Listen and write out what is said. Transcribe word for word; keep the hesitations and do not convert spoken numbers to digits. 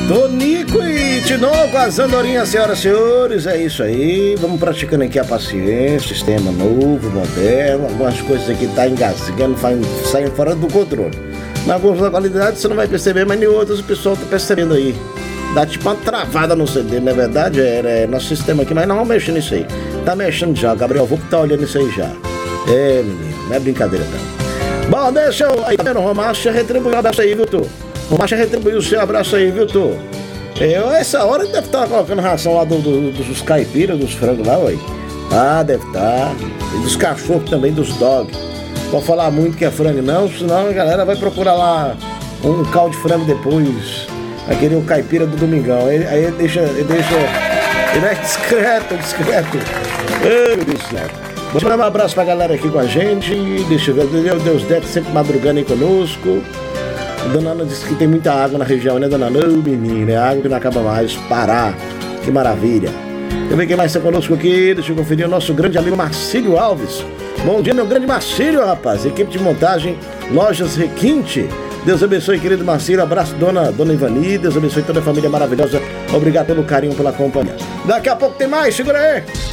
Tonico e Tinoco, as andorinhas, senhoras e senhores, é isso aí. Vamos praticando aqui a paciência, sistema novo, moderno. Algumas coisas aqui tá engasgando, saem fora do controle. Em algumas localidades você não vai perceber, mas em outras o pessoal tá percebendo aí. Dá tipo uma travada no C D, não é verdade? É, é nosso sistema aqui, mas não vamos mexer nisso aí. Tá mexendo já, Gabriel, vou que tá olhando isso aí já. É, menino, não é brincadeira não. Bom, deixa eu... Aí, tá vendo? O Romacha retribuiu um abraço aí, viu, tu? O Romacha retribuiu o seu abraço aí, viu, tu? Eu, essa hora deve estar colocando ração lá do, do, dos caipiras, dos frangos lá, ué. Ah, deve estar. E dos cachorros também, dos dogs. Não pode falar muito que é frango, não, senão a galera vai procurar lá um caldo de frango depois. Vai querer o caipira do domingão. Aí, aí ele deixa. Ele deixa. Ele é discreto, discreto. Ai, meu Deus do céu. Vou mandar um abraço pra galera aqui com a gente. Deixa eu ver, Deus deve sempre madrugando aí conosco. A Dona Ana disse que tem muita água na região, né, Dona Ana? Ô, menina, é água que não acaba mais. Pará, que maravilha. Deixa eu ver quem mais está conosco aqui. Deixa eu conferir o nosso grande amigo Marcílio Alves. Bom dia, meu grande Marcílio, rapaz. Equipe de montagem, Lojas Requinte. Deus abençoe, querido Marcílio. Abraço, dona, dona Ivani. Deus abençoe toda a família maravilhosa. Obrigado pelo carinho, pela companhia. Daqui a pouco tem mais, segura aí.